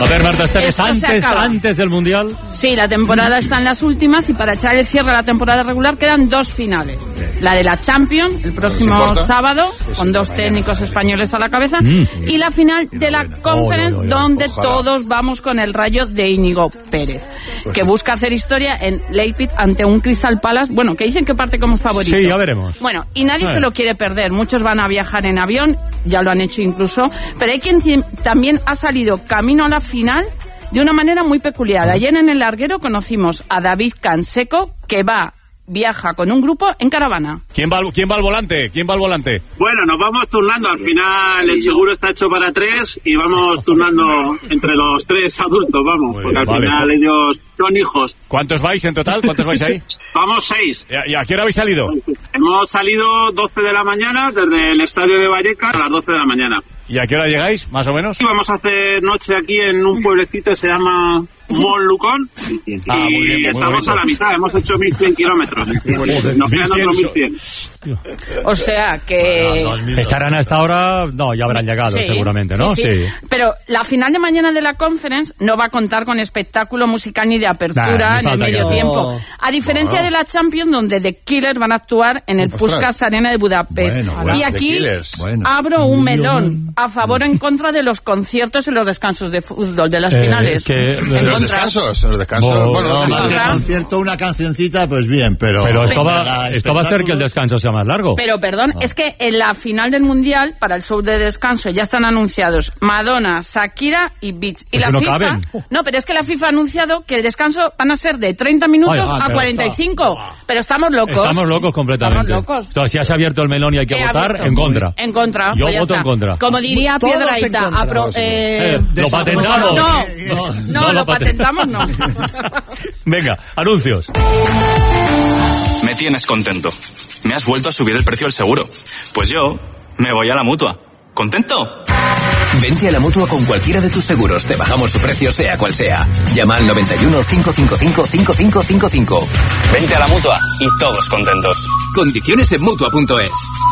A ver, Marta Esteves, antes del Mundial. Sí, la temporada está en las últimas y para echar el cierre a la temporada regular quedan 2 finales. La de la Champions, el próximo sábado, con 2 técnicos españoles a la cabeza, y la final de la Conference, donde todos vamos con el Rayo de Íñigo Pérez, que busca hacer historia en Leipzig ante un Crystal Palace, bueno, que dicen que parte como favorito. Sí, ya veremos. Bueno, y nadie se lo quiere perder. Muchos van a viajar en avión, ya lo han hecho incluso, pero hay quien también ha salido camino a la final de una manera muy peculiar. Ayer en el larguero conocimos a David Canseco, que viaja con un grupo en caravana. ¿Quién va al volante? Bueno, nos vamos turnando. Al final el seguro está hecho para 3 y vamos turnando entre los 3 adultos, vamos. Porque al final ellos son hijos. ¿Cuántos vais en total? ¿Cuántos vais ahí? Vamos 6. ¿Y a qué hora habéis salido? Hemos salido 12 de la mañana desde el estadio de Vallecas a las 12 de la mañana. ¿Y a qué hora llegáis, más o menos? Sí, vamos a hacer noche aquí en un pueblecito que se llama Montlucón y estamos a la mitad, hemos hecho 1.100 kilómetros. Nos quedan otros 1.100. O sea que... Estarán hasta ahora, ya habrán llegado seguramente, ¿no? Sí. Pero la final de mañana de la Conference no va a contar con espectáculo musical ni de apertura en el medio tiempo. A diferencia de la Champions, donde The Killers van a actuar en el Puskás Arena de Budapest. Y aquí abro un melón a favor o en contra de los conciertos y los descansos de fútbol, de las finales. ¿En los descansos? Bueno, más que concierto, una cancioncita, pues bien, pero esto va a hacer que el descanso sea más largo. Pero perdón, es que en la final del Mundial, para el show de descanso, ya están anunciados Madonna, Shakira y Beats. Y la FIFA... No, pero es que la FIFA ha anunciado que el descanso van a ser de 30 minutos a 45. Pero estamos locos. Estamos locos completamente. Estamos locos. Entonces, si has abierto el melón y hay que votar, en contra. En contra. Yo pues voto en contra. Como diría Piedrahita, ¿lo patentamos? No, lo patentamos no. Venga, anuncios. Me tienes contento. Me has vuelto a subir el precio del seguro. Pues yo me voy a la Mutua. ¿Contento? Vente a la Mutua con cualquiera de tus seguros. Te bajamos su precio, sea cual sea. Llama al 91 555 5555. Vente a la Mutua y todos contentos. Condiciones en Mutua.es.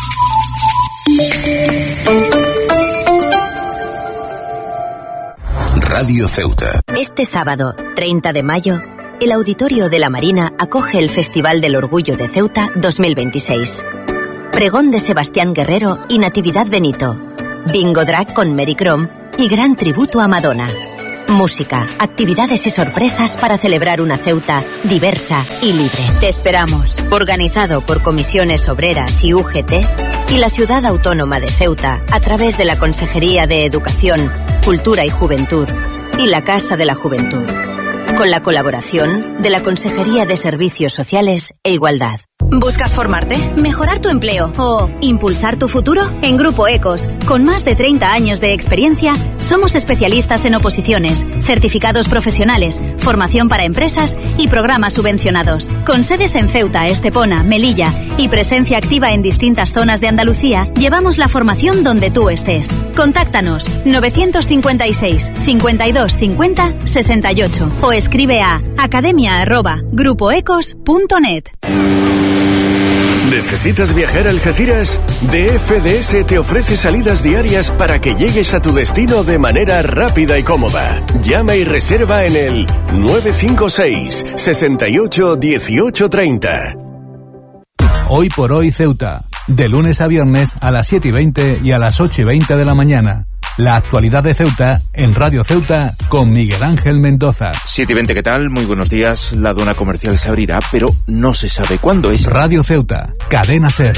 Radio Ceuta. Este sábado, 30 de mayo, el Auditorio de la Marina acoge el Festival del Orgullo de Ceuta 2026. Pregón de Sebastián Guerrero y Natividad Benito. Bingo drag con Mary Crom y gran tributo a Madonna. Música, actividades y sorpresas para celebrar una Ceuta diversa y libre. Te esperamos. Organizado por Comisiones Obreras y UGT y la Ciudad Autónoma de Ceuta a través de la Consejería de Educación, Cultura y Juventud y la Casa de la Juventud. Con la colaboración de la Consejería de Servicios Sociales e Igualdad. ¿Buscas formarte, mejorar tu empleo o impulsar tu futuro? En Grupo Ecos, con más de 30 años de experiencia, somos especialistas en oposiciones, certificados profesionales, formación para empresas y programas subvencionados. Con sedes en Ceuta, Estepona, Melilla y presencia activa en distintas zonas de Andalucía, llevamos la formación donde tú estés. Contáctanos 956 52 50 68 o escribe a academia@grupoecos.net. ¿Necesitas viajar a Algeciras? DFDS te ofrece salidas diarias para que llegues a tu destino de manera rápida y cómoda. Llama y reserva en el 956 68 18 30. Hoy por hoy Ceuta, de lunes a viernes a las 7:20 y a las 8:20 de la mañana. La actualidad de Ceuta en Radio Ceuta con Miguel Ángel Mendoza. 7:20, ¿qué tal? Muy buenos días. La aduana comercial se abrirá, pero no se sabe cuándo es. Radio Ceuta, Cadena Ser.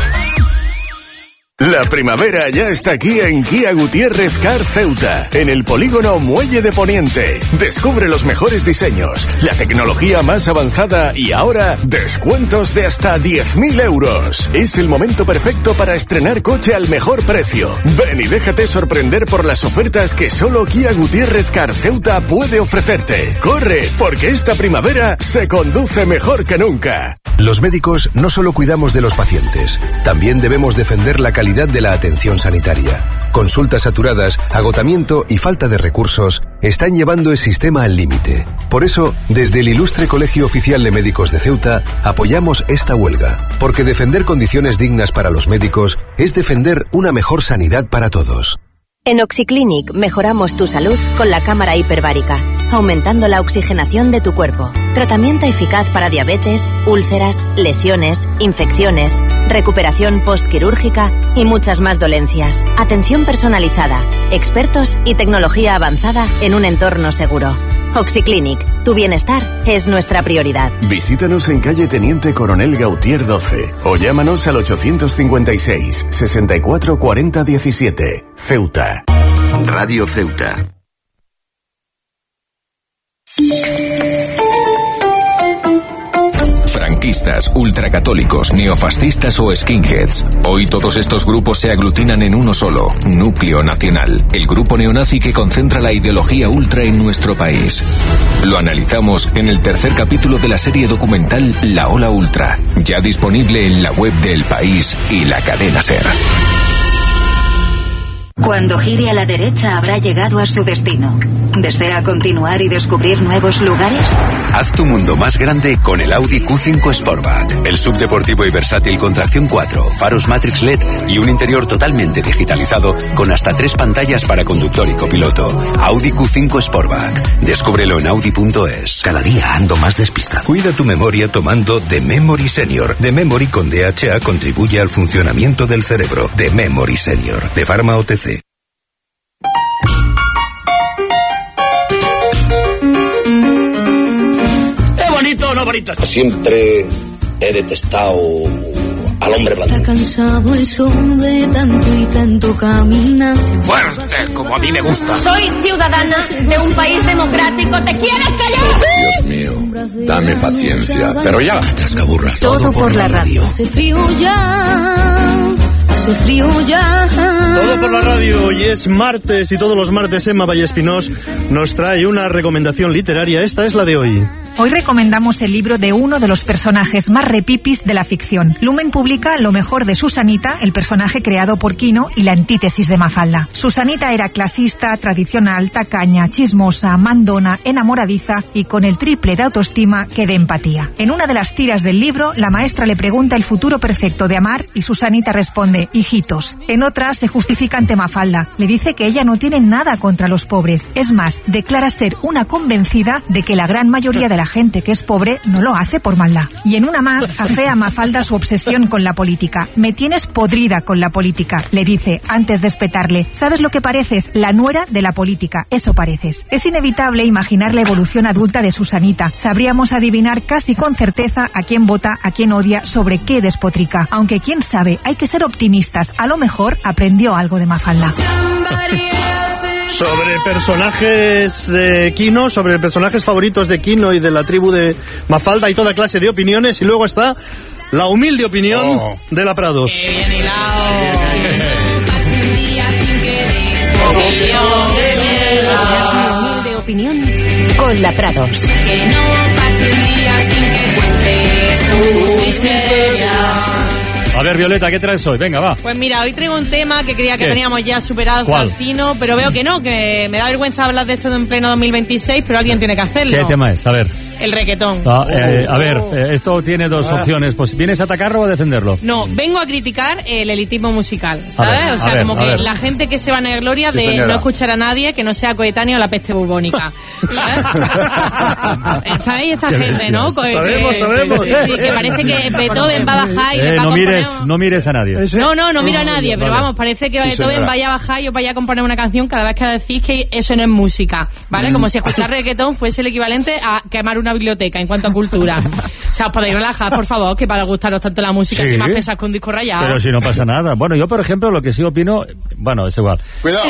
La primavera ya está aquí en Kia Gutiérrez Car Ceuta, en el polígono Muelle de Poniente. Descubre los mejores diseños, la tecnología más avanzada y ahora descuentos de hasta 10.000 euros. Es el momento perfecto para estrenar coche al mejor precio. Ven y déjate sorprender por las ofertas que solo Kia Gutiérrez Car Ceuta puede ofrecerte. ¡Corre! Porque esta primavera se conduce mejor que nunca. Los médicos no solo cuidamos de los pacientes, también debemos defender la calidad de la atención sanitaria. Consultas saturadas, agotamiento y falta de recursos están llevando el sistema al límite. Por eso, desde el Ilustre Colegio Oficial de Médicos de Ceuta, apoyamos esta huelga, porque defender condiciones dignas para los médicos es defender una mejor sanidad para todos. En Oxiclinic mejoramos tu salud con la cámara hiperbárica, aumentando la oxigenación de tu cuerpo. Tratamiento eficaz para diabetes, úlceras, lesiones, infecciones, recuperación postquirúrgica y muchas más dolencias. Atención personalizada, expertos y tecnología avanzada en un entorno seguro. Oxiclinic, tu bienestar es nuestra prioridad. Visítanos en calle Teniente Coronel Gautier 12 o llámanos al 856 64 40 17. Ceuta. Radio Ceuta. Franquistas, ultracatólicos, neofascistas o skinheads. Hoy todos estos grupos se aglutinan en uno solo, Núcleo Nacional, el grupo neonazi que concentra la ideología ultra en nuestro país. Lo analizamos en el tercer capítulo de la serie documental La Ola Ultra, ya disponible en la web de El País y la cadena SER. Cuando gire a la derecha habrá llegado a su destino. ¿Desea continuar y descubrir nuevos lugares? Haz tu mundo más grande con el Audi Q5 Sportback. El subdeportivo y versátil con tracción 4, faros Matrix LED y un interior totalmente digitalizado con hasta 3 pantallas para conductor y copiloto. Audi Q5 Sportback. Descúbrelo en Audi.es. Cada día ando más despistado. Cuida tu memoria tomando The Memory Senior. The Memory con DHA contribuye al funcionamiento del cerebro. The Memory Senior. De Pharma OTC. No, bonito. Siempre he detestado al hombre blanco. Está cansado el sol de tanto y tanto caminar. Fuerte, como a mí me gusta. Soy ciudadana de un país democrático. ¿Te quieres callar? Dios mío, dame paciencia. Pero ya, atascaburras. Todo por la radio. Hace frío ya. Hace frío ya. Todo por la radio. Hoy es martes y todos los martes Emma Vallespinós nos trae una recomendación literaria. Esta es la de hoy. Hoy recomendamos el libro de uno de los personajes más repipis de la ficción. Lumen publica Lo mejor de Susanita, el personaje creado por Quino y la antítesis de Mafalda. Susanita era clasista, tradicional, tacaña, chismosa, mandona, enamoradiza y con el triple de autoestima que de empatía. En una de las tiras del libro, la maestra le pregunta el futuro perfecto de Amar y Susanita responde, hijitos. En otra se justifica ante Mafalda. Le dice que ella no tiene nada contra los pobres. Es más, declara ser una convencida de que la gran mayoría de la gente que es pobre no lo hace por maldad. Y en una más, afea a Mafalda su obsesión con la política. Me tienes podrida con la política, le dice, antes de espetarle. ¿Sabes lo que pareces? La nuera de la política, eso pareces. Es inevitable imaginar la evolución adulta de Susanita. Sabríamos adivinar casi con certeza a quién vota, a quién odia, sobre qué despotrica. Aunque quién sabe, hay que ser optimistas. A lo mejor aprendió algo de Mafalda. Sobre personajes de Quino, sobre personajes favoritos de Quino y de la tribu de Mafalda, hay toda clase de opiniones y luego está la humilde opinión de la Prados. Humilde opinión con la Prados. Que no pase un día sin que cuentes tus miserias. A ver, Violeta, ¿qué traes hoy? Venga, va. Pues mira, hoy traigo un tema que creía que teníamos ya superado al fino, pero veo que no, que me da vergüenza hablar de esto en pleno 2026, pero alguien tiene que hacerlo. ¿Qué tema es? A ver. El reggaetón. A ver, esto tiene dos opciones. Pues, ¿vienes a atacarlo o a defenderlo? No, vengo a criticar el elitismo musical, ¿sabes? O sea, como que la gente que se va a gloria de no escuchar a nadie que no sea coetáneo a la peste bubónica. ¿Sabes? ¿Sabéis esta gente, no? Sabemos. Sí, que parece que Beethoven va a bajar y le va a componer... No mires a nadie. No miro a nadie, pero vamos, parece que Beethoven vaya a bajar y os vaya a componer una canción cada vez que decís que eso no es música, ¿vale? Como si escuchar reggaetón fuese el equivalente a quemar una biblioteca en cuanto a cultura. O sea, os podéis relajar, por favor, que para gustaros tanto la música, si más pesas que un disco rayado. Pero si no pasa nada. Bueno, yo, por ejemplo, lo que sí opino, bueno, es igual. Cuidado.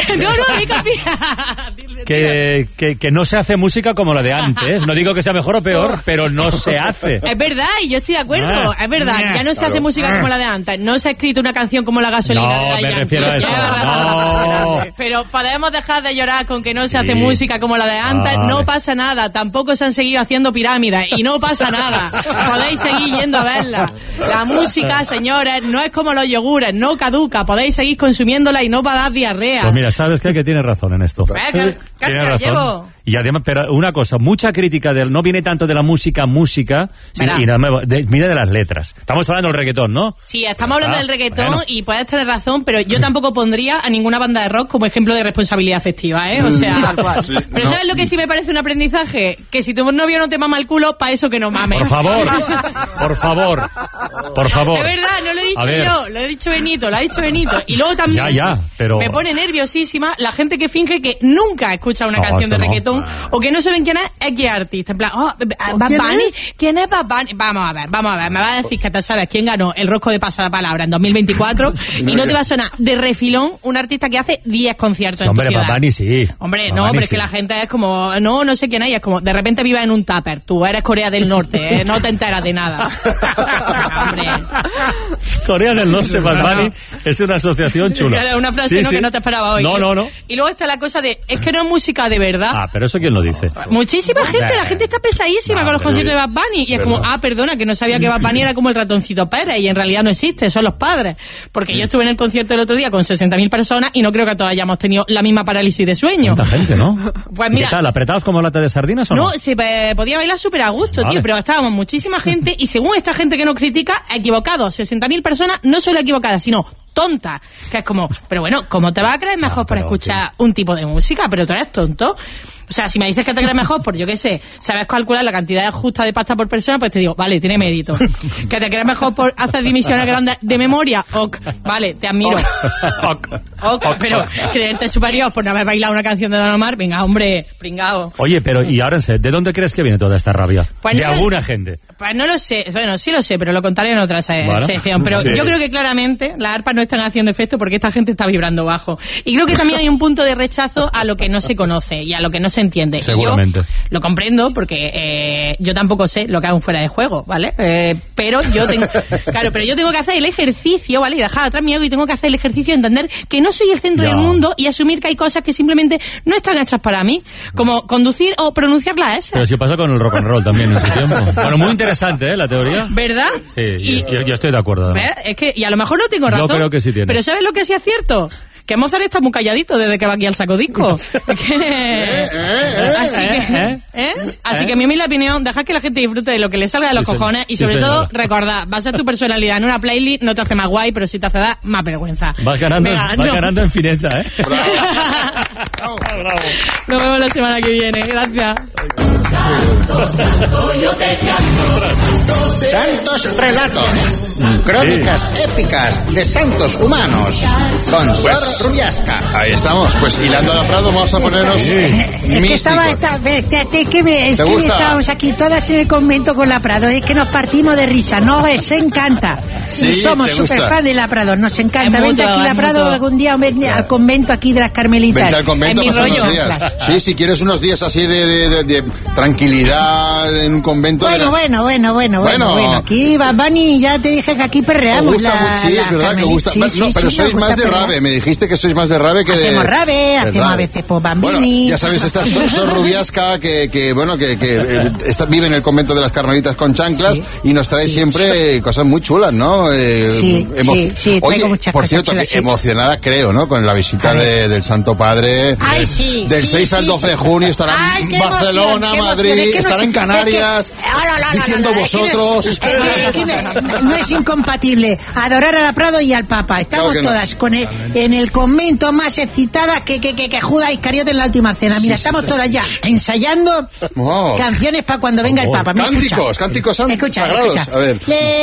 Que no se hace música como la de antes. No digo que sea mejor o peor, pero no se hace. Es verdad, y yo estoy de acuerdo. Es verdad, ya no se hace música como la de antes. No se ha escrito una canción como La gasolina de la me refiero a eso. No. Pero podemos dejar de llorar con que no se hace música como la de antes. No pasa nada. Tampoco se han seguido haciendo pirámides y no pasa nada. Podéis seguir yendo a verla. La música, señores, no es como los yogures, no caduca. Podéis seguir consumiéndola y no va a dar diarrea. Pues mira, ¿sabes qué? Que tienes razón en esto. Tienes razón. Y además, pero una cosa, mucha crítica no viene tanto de la música, sino, mira de las letras. Estamos hablando del reggaetón, ¿no? Sí, estamos hablando del reggaetón y puedes tener razón, pero yo tampoco pondría a ninguna banda de rock como ejemplo de responsabilidad afectiva, ¿eh? O sea, sí, pero ¿sabes lo que sí me parece un aprendizaje? Que si tu novio no te mama el culo, para eso que no mames. Por favor. Es verdad, no lo he dicho yo, lo he dicho Benito, lo ha dicho Benito. Y luego también pero... me pone nerviosísima la gente que finge que nunca escucha una canción de reggaetón o que no saben quién es X artista. En plan, Bad Bunny, ¿quién es Bad Bunny? Vamos a ver, me va a decir que te sabes quién ganó el rosco de pasapalabra en 2024 y no te va a sonar de refilón un artista que hace 10 conciertos en tu ciudad. Bad Bunny sí. Hombre, no, pero es que la gente es como, no sé quién hay, es como, de repente vives en un tupper, tú eres Corea del Norte, no te enteras de nada. Hombre. Corea del Norte, Bad Bunny, es una asociación chula. Una frase que no te esperaba hoy. No. Y luego está la cosa de, es que no es música de verdad. Ah, pero eso ¿quién lo dice? Muchísima gente, la gente está pesadísima con los conciertos de Bad Bunny. Y es como, perdona, que no sabía que Bad Bunny era como el ratoncito Pérez y en realidad no existe, son los padres. Porque yo estuve en el concierto el otro día con 60.000 personas y no creo que todos hayamos tenido la misma parálisis de sueño. ¿Cuánta gente, no? Pues mira, ¿qué tal? ¿Apretados como lata de sardinas o no? No, se podía bailar súper a gusto, vale. tío, pero estábamos muchísima gente y según esta gente que nos critica, equivocados. 60.000 personas no solo equivocadas, sino tontas. Que es como, pero bueno, ¿cómo te vas a creer mejor por escuchar un tipo de música? Pero tú eres tonto. O sea, si me dices que te crees mejor por, yo qué sé, sabes calcular la cantidad justa de pasta por persona, pues te digo, vale, tiene mérito. Que te crees mejor por hacer divisiones grandes de memoria, vale, te admiro. Pero creerte superior por no haber bailado una canción de Don Omar, venga, hombre, pringao. Oye, pero, y ahora en serio, ¿de dónde crees que viene toda esta rabia? Pues de alguna gente. Pues no lo sé, bueno, sí lo sé, pero lo contaré en otra sección. Pero yo creo que claramente las arpas no están haciendo efecto porque esta gente está vibrando bajo. Y creo que también hay un punto de rechazo a lo que no se conoce y a lo que no se entiende. Seguramente. Yo lo comprendo porque yo tampoco sé lo que hago fuera de juego, ¿vale? Pero yo tengo que hacer el ejercicio, ¿vale? Y dejar atrás mi ego y tengo que hacer el ejercicio de entender que no soy el centro del mundo y asumir que hay cosas que simplemente no están hechas para mí, como conducir o pronunciar la S. Pero si pasa con el rock and roll también en su tiempo. Bueno, muy interesante, la teoría. ¿Verdad? Sí, yo estoy de acuerdo. ¿Ves? Es que, y a lo mejor no tengo razón. Yo creo que sí tiene. Pero ¿sabes lo que sí es cierto? Que Mozart está muy calladito desde que va aquí al sacodisco. Así que mi humilde opinión, dejad que la gente disfrute de lo que le salga de los cojones y sobre todo, recordad, basar tu personalidad en una playlist no te hace más guay, pero sí te hace dar más vergüenza. Vas ganando en fineza, ¿eh? Bravo. Nos vemos la semana que viene. Gracias. Santos relatos, crónicas épicas de santos humanos, con Sor Rubiasca. Ahí estamos, pues hilando a la Prado vamos a ponernos místicos. Estábamos aquí todas en el convento con la Prado, es que nos partimos de risa, nos encanta. Sí, y somos súper fan de la Prado, nos encanta. Vente aquí a la Prado algún día al convento aquí de las Carmelitas. Vente al convento a pasar unos días. Sí, si quieres unos días así de tranquilidad en un convento. Bueno. Aquí Bad Bunny, ya te dije que aquí perreamos. Sí, es verdad que gusta. Pero sois más de rave, me dijiste que sois más de rave que de... Hacemos rave, hacemos a veces por Bambini. Bueno, ya sabéis, esta Sor Rubiasca que vive en el convento de las Carmelitas con chanclas y nos trae siempre cosas muy chulas, ¿no? Sí, oye, muchas por cosas cierto, chulas, que emocionada creo, ¿no? Con la visita del Santo Padre. Ay, del 6 al 12 de junio estará en Barcelona, Madrid, estará en Canarias, diciendo vosotros. No es incompatible adorar a la Prado y al Papa. Estamos todas en el convento más excitadas que Judas Iscariote en la última cena. Mira, estamos todas ya ensayando canciones para cuando venga el Papa. Cánticos sagrados. A ver.